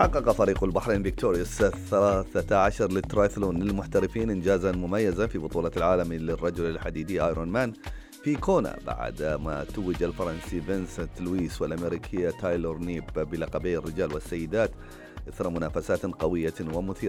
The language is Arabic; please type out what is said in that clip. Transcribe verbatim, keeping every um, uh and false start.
حقق فريق البحرين فيكتوريوس الثالث عشر للترايثلون للمحترفين إنجازا مميزا في بطولة العالم للرجل الحديدي آيرون مان في كونا، بعد ما توج الفرنسي فينسنت لويس والأمريكية تايلور نيب بلقبي الرجال والسيدات إثر منافسات قوية ومثيرة.